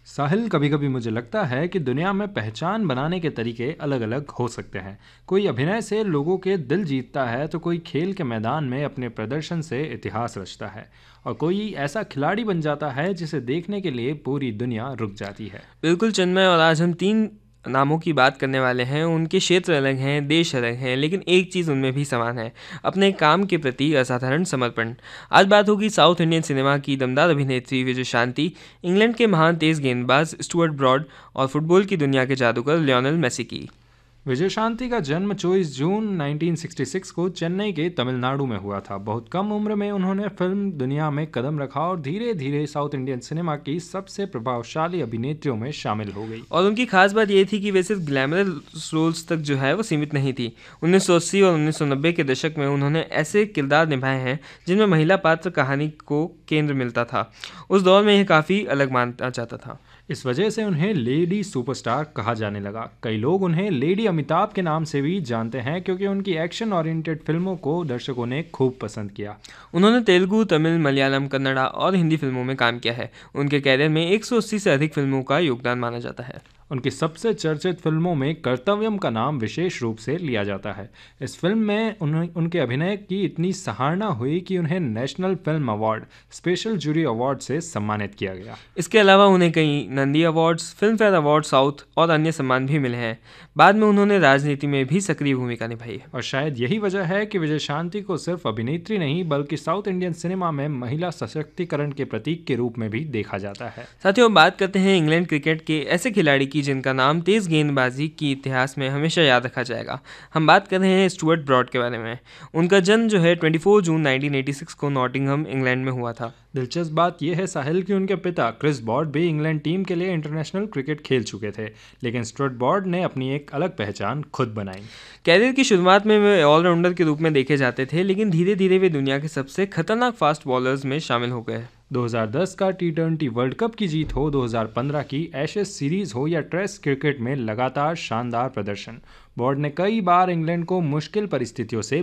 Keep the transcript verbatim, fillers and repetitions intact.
साहिल, कभी कभी मुझे लगता है कि दुनिया में पहचान बनाने के तरीके अलग अलग हो सकते हैं। कोई अभिनय से लोगों के दिल जीतता है तो कोई खेल के मैदान में अपने प्रदर्शन से इतिहास रचता है, और कोई ऐसा खिलाड़ी बन जाता है जिसे देखने के लिए पूरी दुनिया रुक जाती है। बिल्कुल चिन्मय, और आज हम तीन नामों की बात करने वाले हैं। उनके क्षेत्र अलग हैं, देश अलग हैं, लेकिन एक चीज़ उनमें भी समान है, अपने काम के प्रति असाधारण समर्पण। आज बात होगी साउथ इंडियन सिनेमा की दमदार अभिनेत्री विजय शांति, इंग्लैंड के महान तेज गेंदबाज स्टुअर्ट ब्रॉड और फुटबॉल की दुनिया के जादूगर लियोनेल मेसी की। विजय शांति का जन्म चौबीस जून उन्नीस सौ छियासठ को चेन्नई के तमिलनाडु में हुआ था। बहुत कम उम्र में उन्होंने फिल्म दुनिया में कदम रखा और धीरे धीरे साउथ इंडियन सिनेमा की सबसे प्रभावशाली अभिनेत्रियों में शामिल हो गई। और उनकी खास बात ये थी कि वे सिर्फ ग्लैमरस रोल्स तक जो है वो सीमित नहीं थी। उन्नीस सौ अस्सी और उन्नीस सौ नब्बे के दशक में उन्होंने ऐसे किरदार निभाए हैं जिनमें महिला पात्र कहानी को केंद्र मिलता था। उस दौर में यह काफ़ी अलग माना जाता था। इस वजह से उन्हें लेडी सुपरस्टार कहा जाने लगा। कई लोग उन्हें लेडी अमिताभ के नाम से भी जानते हैं क्योंकि उनकी एक्शन ओरिएंटेड फिल्मों को दर्शकों ने खूब पसंद किया। उन्होंने तेलुगु, तमिल, मलयालम, कन्नड़ा और हिंदी फिल्मों में काम किया है। उनके कैरियर में एक सौ अस्सी से अधिक फिल्मों का योगदान माना जाता है। उनकी सबसे चर्चित फिल्मों में कर्तव्यम का नाम विशेष रूप से लिया जाता है। इस फिल्म में उन्हें उनके अभिनय की इतनी सराहना हुई कि उन्हें national film award, special jury award से सम्मानित किया गया। इसके अलावा उन्हें कई Nandi awards, film fair award south और अन्य सम्मान भी मिले हैं। बाद में उन्होंने राजनीति में भी सक्रिय भूमिका निभाई है। और शायद यही वजह है कि विजय शांति को सिर्फ अभिनेत्री नहीं बल्कि साउथ इंडियन सिनेमा में महिला सशक्तिकरण के प्रतीक के रूप में भी देखा जाता है। साथियों, बात करते हैं इंग्लैंड क्रिकेट के ऐसे खिलाड़ी की जिनका नाम तेज गेंदबाजी की इतिहास में हमेशा याद रखा जाएगा। हम बात कर रहे हैं स्टुअर्ट ब्रॉड के बारे में। उनका जन्म जो है चौबीस जून उन्नीस सौ छियासी को नॉटिंघम, इंग्लैंड में हुआ था। दिलचस्प बात यह है साहिल कि उनके पिता क्रिस ब्रॉड भी इंग्लैंड टीम के लिए इंटरनेशनल क्रिकेट खेल चुके थे, लेकिन स्टुअर्ट ब्रॉड ने अपनी एक अलग पहचान खुद बनाई। कैरियर की शुरुआत में वे ऑलराउंडर के रूप में देखे जाते थे, लेकिन धीरे धीरे वे दुनिया के सबसे खतरनाक फास्ट बॉलर्स में शामिल हो गए। दो हज़ार दस का टी ट्वेंटी वर्ल्ड कप की जीत हो, दो हज़ार पंद्रह की एशेज सीरीज हो या टेस्ट क्रिकेट में लगातार शानदार प्रदर्शन, ब्रॉड ने कई बार इंग्लैंड को मुश्किल परिस्थितियों से